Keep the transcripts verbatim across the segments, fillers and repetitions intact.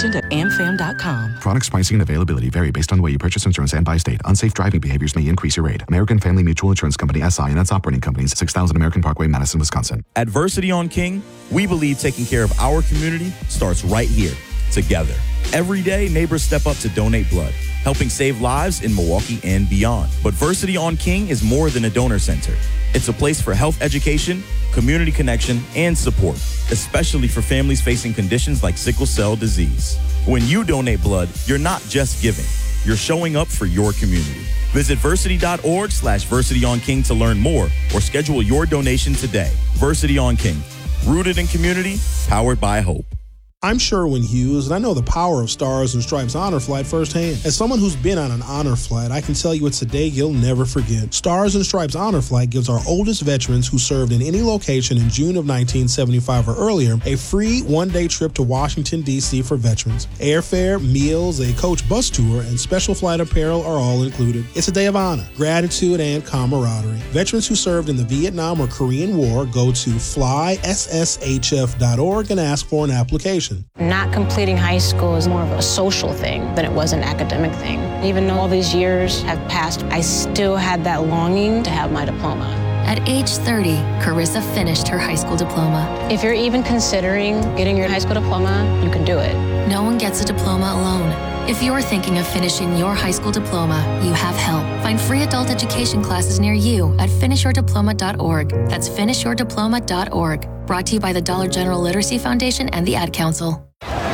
agent at am fam dot com. Products, pricing, and availability vary based on the way you purchase insurance and by state. Unsafe driving behaviors may increase your rate. American Family Mutual Insurance Company, S I, and its operating companies, six thousand American Parkway, Madison, Wisconsin. At Versity on King, we believe taking care of our community starts right here, together. Every day, neighbors step up to donate blood, helping save lives in Milwaukee and beyond. But Versity on King is more than a donor center. It's a place for health education, community connection, and support, especially for families facing conditions like sickle cell disease. When you donate blood, you're not just giving, you're showing up for your community. Visit versity.org slash Versity on King to learn more or schedule your donation today. Versity on King, rooted in community, powered by hope. I'm Sherwin Hughes, and I know the power of Stars and Stripes Honor Flight firsthand. As someone who's been on an honor flight, I can tell you it's a day you'll never forget. Stars and Stripes Honor Flight gives our oldest veterans who served in any location in June of nineteen seventy-five or earlier a free one-day trip to Washington, D C for veterans. Airfare, meals, a coach bus tour, and special flight apparel are all included. It's a day of honor, gratitude, and camaraderie. Veterans who served in the Vietnam or Korean War go to fly s s h f dot org and ask for an application. Not completing high school is more of a social thing than it was an academic thing. Even though all these years have passed, I still had that longing to have my diploma. At age thirty, Carissa finished her high school diploma. If you're even considering getting your high school diploma, you can do it. No one gets a diploma alone. If you're thinking of finishing your high school diploma, you have help. Find free adult education classes near you at finish your diploma dot org. That's finish your diploma dot org. Brought to you by the Dollar General Literacy Foundation and the Ad Council.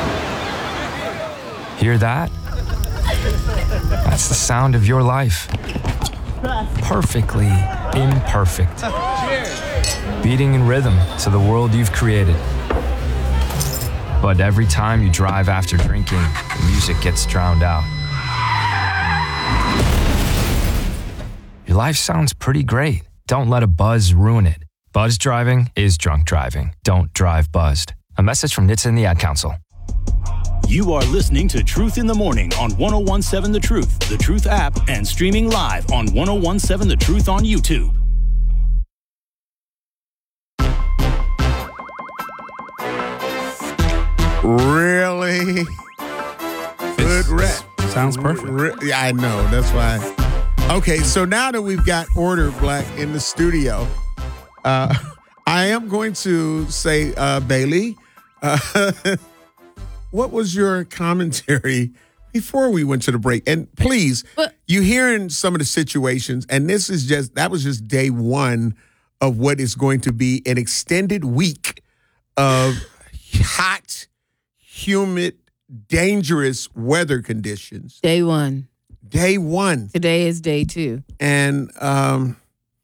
Hear that? That's the sound of your life. Perfectly imperfect. Beating in rhythm to the world you've created. But every time you drive after drinking, the music gets drowned out. Your life sounds pretty great. Don't let a buzz ruin it. Buzz driving is drunk driving. Don't drive buzzed. A message from N H T S A and the Ad Council. You are listening to Truth in the Morning on one oh one seven The Truth, The Truth app, and streaming live on ten seventeen The Truth on YouTube. Really? Good rap. Sounds perfect. Re- yeah, I know. That's why. Okay, so now that we've got Order Black in the studio, uh, I am going to say, uh, Bailey, uh, what was your commentary before we went to the break? And please, but, you hearing some of the situations, and this is just, that was just day one of what is going to be an extended week of hot, humid, dangerous weather conditions. Day one. Day one. Today is day two. And um,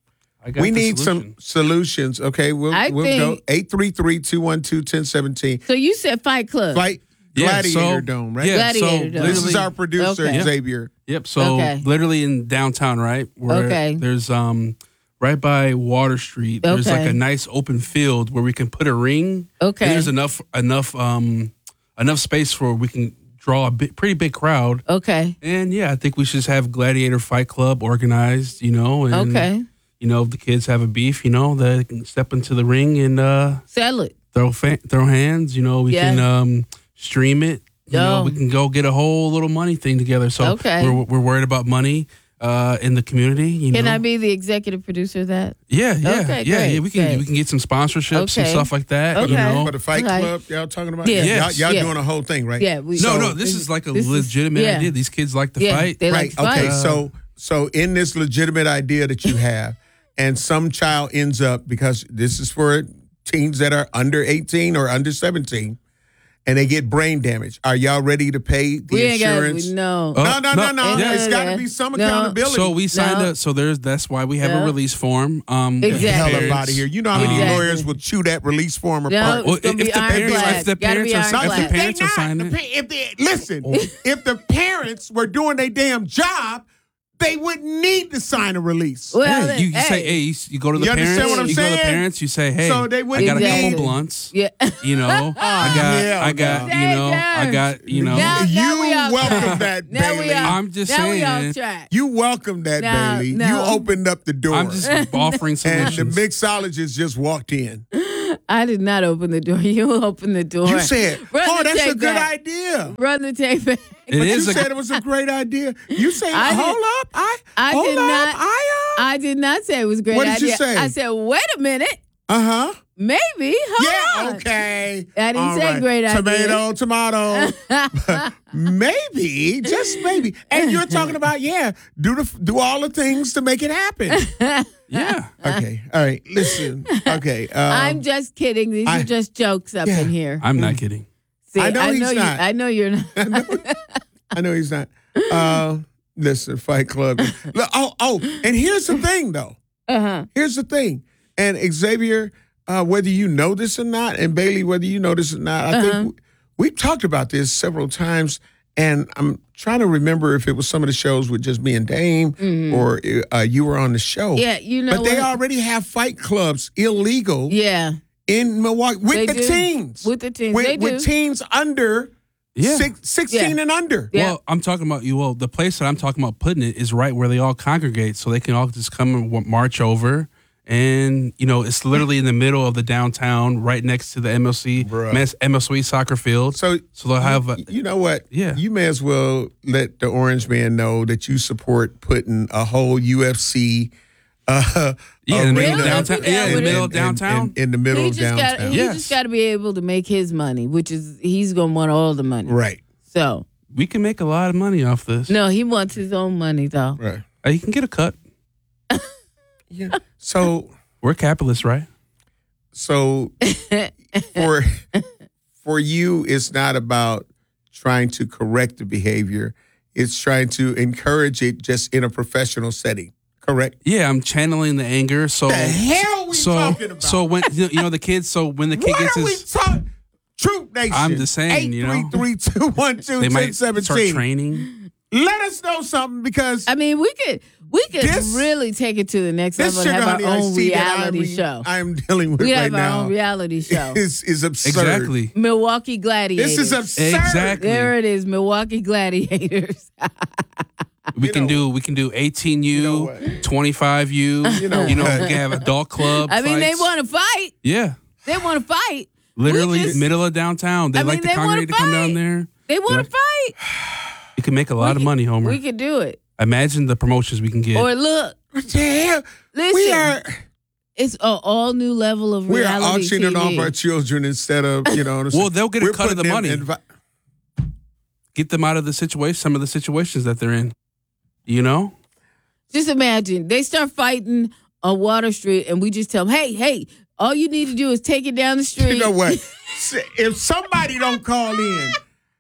we need solution. some solutions. Okay, we'll, I we'll think, go eight three three, two one two, one zero one seven. So you said Fight Club. Fight Yeah, Gladiator so, Dome, right? Yeah, Gladiator so Dome. This is our producer, Okay. Xavier. Yep, so Okay. literally in downtown, right? Where Okay. There's um right by Water Street, there's Okay. like a nice open field where we can put a ring. Okay. And there's enough enough um enough space for we can draw a big, pretty big crowd. Okay. And yeah, I think we should just have Gladiator Fight Club organized, you know, and Okay. you know, if the kids have a beef, you know, they can step into the ring and uh Settle it. throw fa- throw hands, you know, we Yeah. can um stream it. You know, Yo. we can go get a whole little money thing together. So Okay. we're we're worried about money uh, in the community. You Can know? I be the executive producer of that? Yeah, yeah, Okay, yeah, great, yeah. We can great. we can get some sponsorships and Okay. stuff like that. Okay. You know, For the Fight Okay. Club, y'all talking about? Yeah. Y'all, y'all Yeah. doing a whole thing, right? Yeah. We, no, so no. This is like a this is- legitimate yeah. idea. These kids like to Yeah, fight. they Right. like to Okay. fight. So, so in this legitimate idea that you have, and some child ends up, because this is for teens that are under eighteen or under seventeen, and they get brain damage. Are y'all ready to pay the we ain't insurance? got no. Oh, no, no, no, no. no. Yeah. It's got to be some No. accountability. So we signed No. up. So there's that's why we have No. a release form. Um, Exactly. Get the hell parents- up out of here. You know how many Exactly. lawyers will chew that release form No, apart? Well, it's gonna if be the ironclad. parents- if the Gotta be parents are- ironclad. if the parents They are not. signing The it. pa- If they, listen, if the parents were doing their damn job, they wouldn't need to sign a release. Well, Yeah, then, you, you hey. say, hey, you, you go to the You parents. understand what I'm you go to the saying? parents. You say, hey, So they I wouldn't got a Exactly. couple blunts. Yeah. You know, I got, hell I got, no. you know, I got, you know. Now- you now we off welcome track. that, Now we Bailey. off- I'm just now we saying. off track. You welcome that, No, Bailey. no. You opened up the door. I'm just offering and the solutions. mixologist just walked in. I did not open the door. You opened the door. You said, Run oh, the that's tape a good back. idea. Run the tape back. It But is you a, said it was a great idea. You said, I hold did- up. I, I hold did up. not- I, uh, I did not say it was a great What did idea. you say? I said, wait a minute. uh-huh. Maybe. Hold Yeah, on. okay. I didn't All say right. great idea. Tomato, tomato. Maybe, just maybe. And you're talking about, yeah, do the do all the things to make it happen. yeah. Okay. All right. Listen. Okay. Um, I'm just kidding. These I- are just jokes up Yeah. in here. I'm not kidding. See, I know he's you, not. I know you're not. I know he's not. Uh, listen, Fight Club. Look, oh, oh, and here's the thing, though. Uh-huh. Here's the thing. And Xavier, uh, whether you know this or not, and Bailey, whether you know this or not, I Uh-huh. think we, we've talked about this several times, and I'm trying to remember if it was some of the shows with just me and Dame, Mhm. or uh, you were on the show. Yeah, you know But they what? already have fight clubs illegal Yeah. in Milwaukee with They the do. teens. With the teens. With, They with do. teens under Yeah. six, sixteen Yeah. and under. Yeah. Well, I'm talking about you. Well, the place that I'm talking about putting it is right where they all congregate, so they can all just come and wa- march over. And you know, it's literally in the middle of the downtown, right next to the M L C Bruh. M L C soccer field. So, So they'll have. A, you know what? Yeah. You may as well let the Orange Man know that you support putting a whole U F C uh, Yeah, in the middle arena of downtown. Yeah, Yeah, in the in- middle of in- in- downtown. In, in the middle He of just got downtown. he Yes. just got to be able to make his money, which is he's going to want all the money. Right. So, We can make a lot of money off this. no, he wants his own money though. Right. Uh, you can get a cut. Yeah. So We're capitalists, right? so for for you, it's not about trying to correct the behavior. It's trying to encourage it just in a professional setting. Correct? Yeah, I'm channeling the anger. So The hell we so talking about? so when you know the kids. So when the kid What gets are we his, talking? Troop Nation. I'm just saying, you know. eight three three two one two they ten might start seventeen. training. Let us know something because I mean, we could we could This- really take it to the next this level and sugar have honey our I own see that reality I'm, show. I'm dealing with We right have our now own reality show. is is absurd. Exactly. Milwaukee Gladiators. This is absurd. Exactly. There it is, Milwaukee Gladiators. We You can know do we can do eighteen U, You know what? twenty-five U. You know you know, what? we can have adult club. I mean, they fights. want to fight. Yeah, They want to fight. literally We just- middle of downtown. They I mean, like to they wanna congregate to come down fight. there. They want Yeah. to fight. You can make a lot We of can- money, Homer. We could do it. Imagine the promotions we can get. Or look, What the hell? listen. We are It's an all new level of we are reality auctioning T V. off our children instead of you know. Well, they'll get a we're cut of the putting them money. in- Get them out of the situation, some of the situations that they're in. You know? Just imagine they start fighting on Water Street, and we just tell them, "Hey, hey, all you need to do is take it down the street." You know what? If somebody don't call in,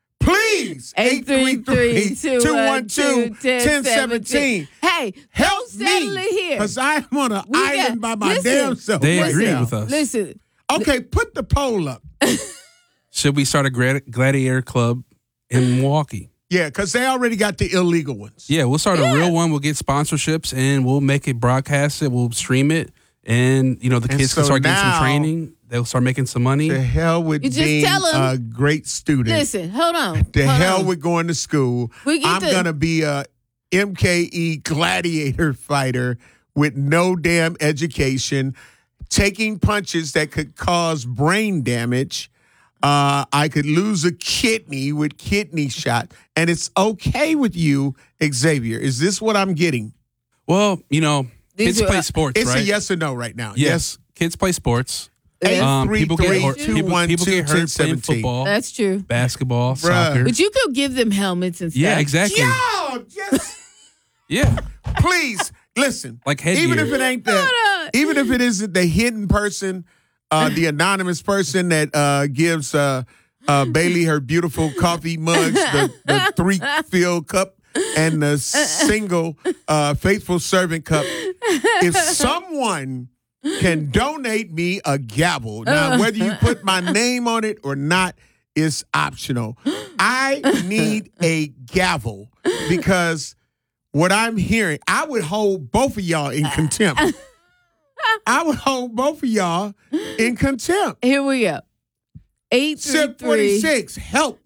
please eight three three, two one two, ten ten seventeen. seventeen. Hey, Help don't settle me, it here. because I'm on an We island got- by my listen, damn self. They right agree now. with us. Listen, Okay, put the poll up. Should we start a gladi- gladiator club in Milwaukee? Yeah, because they already got the illegal ones. Yeah, we'll start Yeah. a real one. We'll get sponsorships and we'll make it, broadcast it. We'll stream it, and you know the And kids so can start getting now- some training. They'll start making some money. The hell with You just being tell 'em. a great student. listen. Hold on. The hold hell on. with going to school. We get I'm the- gonna be a M K E gladiator fighter with no damn education, taking punches that could cause brain damage. Uh, I could lose a kidney with kidney shot, and it's okay with you, Xavier. Is this what I'm getting? Well, you know, These kids are- play sports, It's right? a yes or no right now. Yes, kids play sports. Yes. Um, people get three, or, two, people, one, people two, get hurt ten, playing seventeen. football, That's true. basketball, Bruh. soccer. But you could give them helmets and stuff. Yeah, exactly. Yo, just Yeah, please listen. like headgear. Even if it ain't Hold the, on. even if it isn't the hidden person, uh, the anonymous person that uh, gives uh, uh, Bailey her beautiful coffee mugs, the, the three fill cup, and the single uh, faithful servant cup. If someone can donate me a gavel, now whether you put my name on it or not is optional. I need a gavel because what I'm hearing, I would hold both of y'all in contempt. I would hold both of y'all in contempt. Here we go. Eight three Sip three forty-six, help.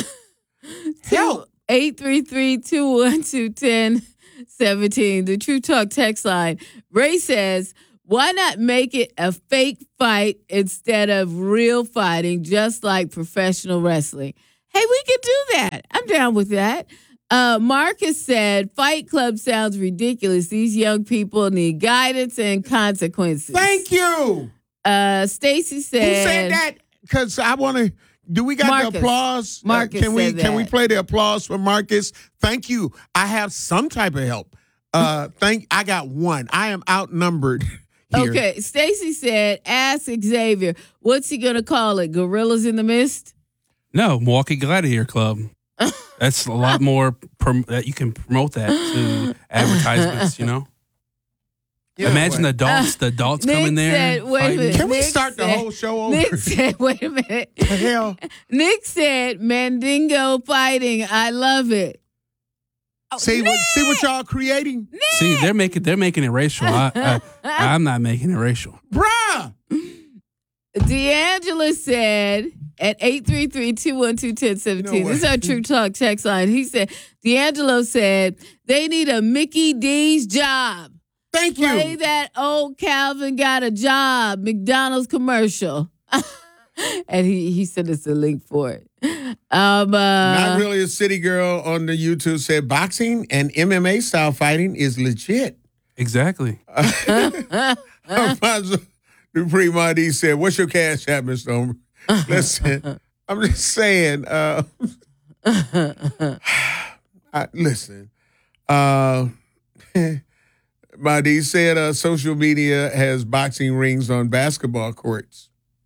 Help. eight three three two one two ten seventeen. The True Talk text line. Ray says, Why not make it a fake fight instead of real fighting, just like professional wrestling? Hey, we could do that. I'm down with that. Uh, Marcus said, Fight Club sounds ridiculous. These young people need guidance and consequences. Thank you. Uh, Stacy said. Who said that? Because I want to. Do we got Marcus. the applause? Marcus uh, can we said can we that. play the applause for Marcus? Thank you. I have some type of help. Uh, thank. I got one. I am outnumbered here. Okay, Stacy said, ask Xavier, what's he going to call it? Gorillas in the Mist? No, Milwaukee Gladiator Club. That's a lot more prom- that you can promote that to advertisements, you know? Yeah, Imagine what? the adults, the adults Nick coming there. said, wait a fighting. minute. Can we Nick start the said- whole show over? Nick said, wait a minute. The hell? Nick said, Mandingo fighting. I love it. Oh, See what Nick! see what y'all creating, See, they're making they're making it racial. I, I, I'm not making it racial. bruh. D'Angelo said at eight three three, two one two, one zero one seven. You know This is our what? True Talk text line. He said, D'Angelo said, they need a Mickey D's job. Thank Play you. that old Calvin got a job McDonald's commercial. And he, he sent us a link for it. Um, uh, Not really a city girl on the YouTube said boxing and M M A style fighting is legit. Exactly. Alfonso Dupree Mondi said, "What's your cash app, Mister Homer?" Listen, I'm just saying. Uh, I, listen, uh, Mondi said, uh, "Social media has boxing rings on basketball courts."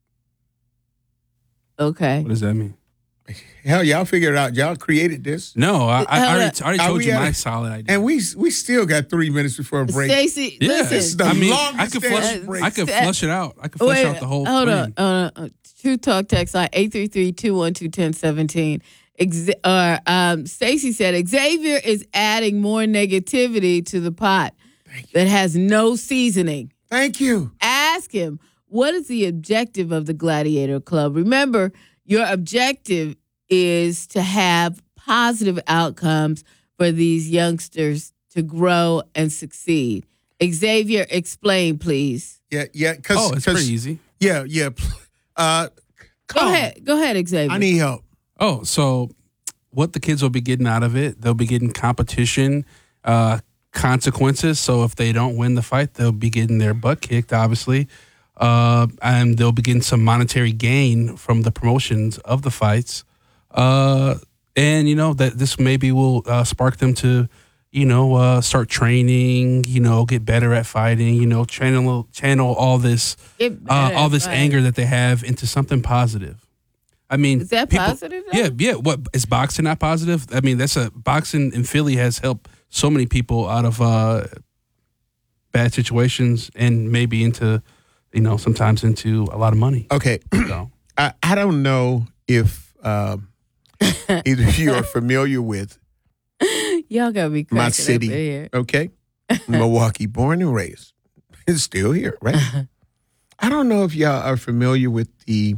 Okay. What does that mean? Hell, y'all figured it out. Y'all created this, No, I, I, I already, I already Are told we you at my a- solid idea. and we we still got three minutes before a break. Stacy, Yeah, This is the listen. I mean, I longest could damn flush. break. I could Sta- flush it out. I could flush Wait, out the whole hold thing. on. Uh, uh, True Talk text line eight three three, two one two, one zero one seven. Ex- uh, um, Stacy said Xavier is adding more negativity to the pot that has no seasoning. Thank you. Ask him, what is the objective of the Gladiator Club? Remember, your objective is to have positive outcomes for these youngsters to grow and succeed. Xavier, explain, please. Yeah, yeah. Cause, Oh, it's 'cause- pretty easy. Yeah, yeah. Uh, Go come on. ahead. Go ahead, Xavier. I need help. Oh, so what the kids will be getting out of it, they'll be getting competition, uh, consequences. So if they don't win the fight, they'll be getting their butt kicked, obviously. Uh, and they'll be getting some monetary gain from the promotions of the fights. Uh, and, you know, that this maybe will uh, spark them to, you know, uh, start training, you know, get better at fighting, you know, channel, channel all this, Get uh, better all at this fighting. anger that they have into something positive. I mean, Is that people- positive, though? Yeah, yeah. What is boxing not positive? I mean, that's a boxing in Philly has helped so many people out of uh, bad situations and maybe into, you know, sometimes into a lot of money. Okay. So, I, I don't know if um, either of you are familiar with Y'all gotta be cracking my up city. in here. Okay. Milwaukee, born and raised. It's still here, right? I don't know if y'all are familiar with the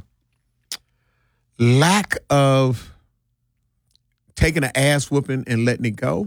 lack of taking an ass whooping and letting it go.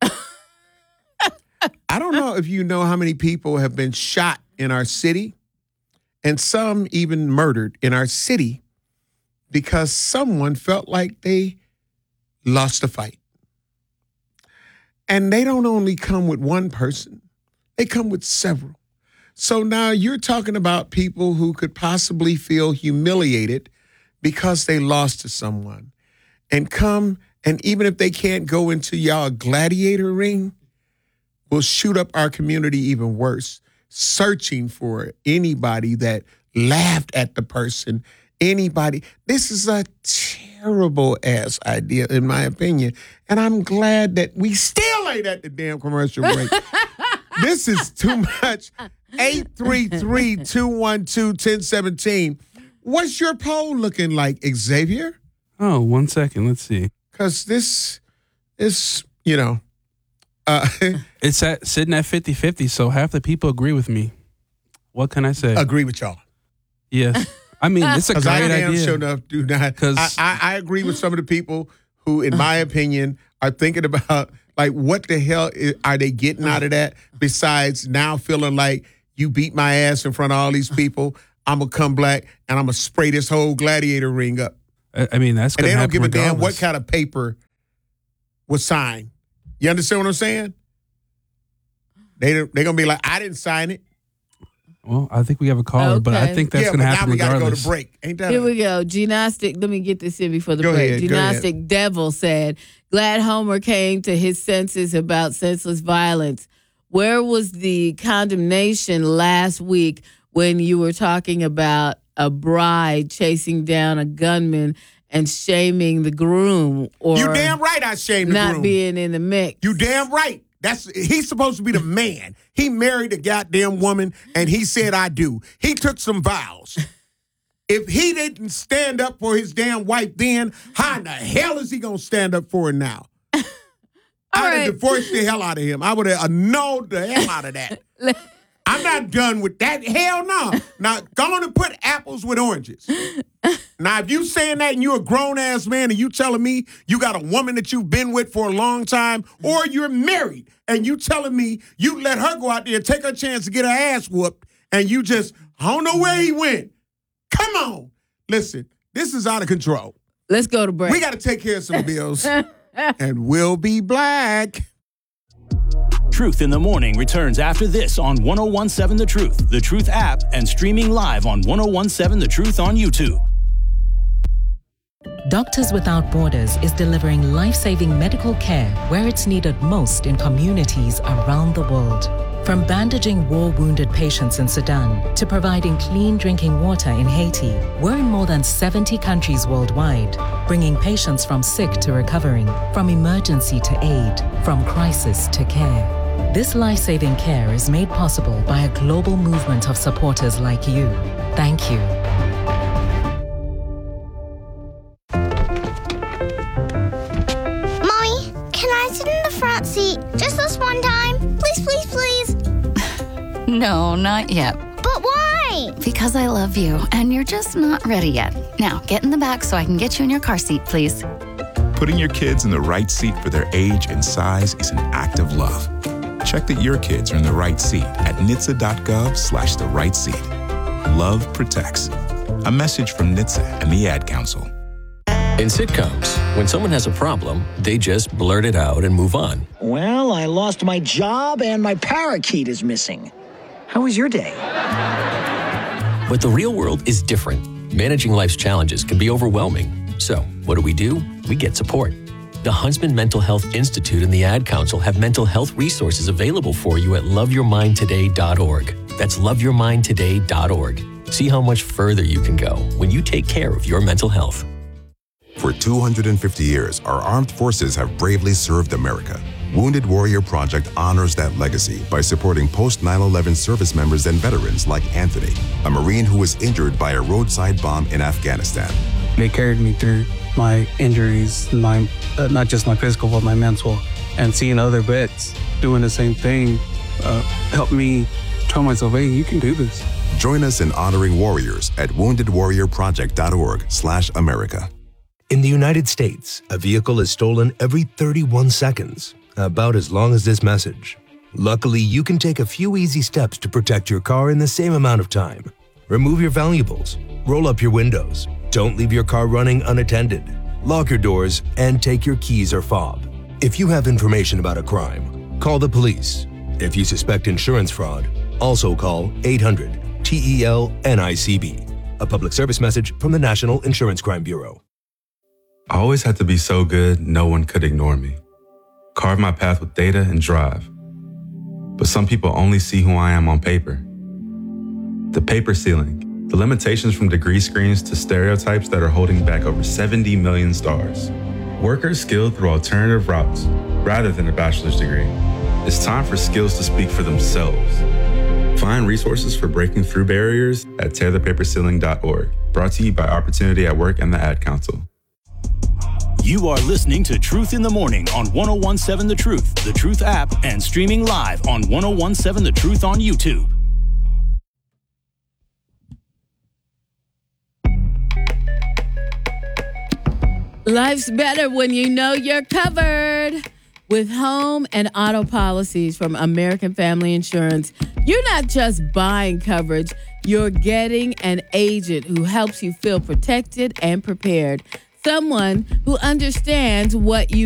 I don't know if you know how many people have been shot in our city and some even murdered in our city because someone felt like they lost a fight. And they don't only come with one person, they come with several. So now you're talking about people who could possibly feel humiliated because they lost to someone and come, and even if they can't go into y'all gladiator ring, will shoot up our community even worse, searching for anybody that laughed at the person, anybody. This is a terrible ass idea, in my opinion. And I'm glad that we still ain't at the damn commercial break. This is too much. eight three three, two one two, one zero one seven. What's your poll looking like, Xavier? oh, one second. Let's see. Because this is, you know, uh, It's at sitting at fifty-fifty, so half the people agree with me. What can I say? agree with y'all. Yes. I mean, it's a Because great I damn idea. sure enough do not. 'Cause- I, I, I agree with some of the people who, in my opinion, are thinking about, like, what the hell is, are they getting out of that besides now feeling like You beat my ass in front of all these people. I'm going to come black, and I'm going to spray this whole gladiator ring up. I, I mean, that's And going they to don't happen give a damn regardless. what kind of paper was signed. You understand what I'm saying? They, they're going to be like, I didn't sign it. Well, I think we have a caller, but I Okay. think that's yeah, going to but happen now we got to go regardless. to break. Ain't that Here a- we go. Gymnastic. Let me get this in before the Go break. ahead, go Gymnastic Devil said, glad Homer came to his senses about senseless violence. Where was the condemnation last week when you were talking about a bride chasing down a gunman and shaming the groom, or You damn right I shamed the not groom. being in the mix? You damn right. That's he's supposed to be the man. He married a goddamn woman, and he said, I do. He took some vows. If he didn't stand up for his damn wife then, how in the hell is he going to stand up for her now? I'd right. have divorced the hell out of him. I would have annulled the hell out of that. I'm not done with that. Hell no. Now, go on and put apples with oranges. Now, if you saying that and you're a grown-ass man and you telling me you got a woman that you've been with for a long time, or you're married and you telling me you let her go out there and take her chance to get her ass whooped, and you just, I don't know where he went. Come on. Listen, this is out of control. Let's go to break. We got to take care of some bills, and we'll be black. Truth in the Morning returns after this on one oh one seven The Truth, The Truth app, and streaming live on one oh one seven The Truth on YouTube. Doctors Without Borders is delivering life-saving medical care where it's needed most in communities around the world. From bandaging war-wounded patients in Sudan to providing clean drinking water in Haiti, we're in more than seventy countries worldwide, bringing patients from sick to recovering, from emergency to aid, from crisis to care. This life-saving care is made possible by a global movement of supporters like you. Thank you. Mommy, can I sit in the front seat just this one time? Please, please, please. No, not yet. But why? Because I love you, and you're just not ready yet. Now, get in the back so I can get you in your car seat, please. Putting your kids in the right seat for their age and size is an act of love. Check that your kids are in the right seat at N H T S A dot gov slash the right seat. Love protects. A message from N H T S A and the Ad Council. In sitcoms, when someone has a problem, they just blurt it out and move on. Well, I lost my job and my parakeet is missing. How was your day? But the real world is different. Managing life's challenges can be overwhelming. So, what do we do? We get support. The Huntsman Mental Health Institute and the Ad Council have mental health resources available for you at love your mind today dot org. That's love your mind today dot org. See how much further you can go when you take care of your mental health. For two hundred fifty years, our armed forces have bravely served America. Wounded Warrior Project honors that legacy by supporting post nine eleven service members and veterans like Anthony, a Marine who was injured by a roadside bomb in Afghanistan. They carried me through my injuries, my uh, not just my physical, but my mental. And seeing other vets doing the same thing uh, helped me tell myself, hey, you can do this. Join us in honoring warriors at wounded warrior project dot org slash America. In the United States, a vehicle is stolen every thirty-one seconds, about as long as this message. Luckily, you can take a few easy steps to protect your car in the same amount of time. Remove your valuables, roll up your windows, don't leave your car running unattended, lock your doors, and take your keys or fob. If you have information about a crime, call the police. If you suspect insurance fraud, also call eight hundred T E L N I C B. A public service message from the National Insurance Crime Bureau. I always had to be so good, no one could ignore me. Carve my path with data and drive. But some people only see who I am on paper. The paper ceiling, the limitations from degree screens to stereotypes that are holding back over seventy million stars. Workers skilled through alternative routes rather than a bachelor's degree. It's time for skills to speak for themselves. Find resources for breaking through barriers at tear the paper ceiling dot org. Brought to you by Opportunity at Work and the Ad Council. You are listening to Truth in the Morning on one oh one seven The Truth, The Truth app, and streaming live on one oh one seven The Truth on YouTube. Life's better when you know you're covered. With home and auto policies from American Family Insurance, you're not just buying coverage, you're getting an agent who helps you feel protected and prepared. Someone who understands what you